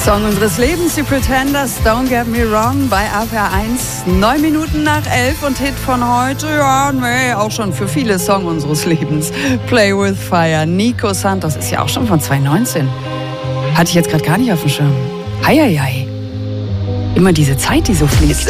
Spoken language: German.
Song unseres Lebens, die Pretenders, Don't Get Me Wrong, bei APR 1, 9 Minuten nach 11 und Hit von heute, ja, nee, auch schon für viele Song unseres Lebens. Play with Fire, Nico Santos, ist ja auch schon von 2019. Hatte ich jetzt gerade gar nicht auf dem Schirm. Heieiei. Immer diese Zeit, die so fließt.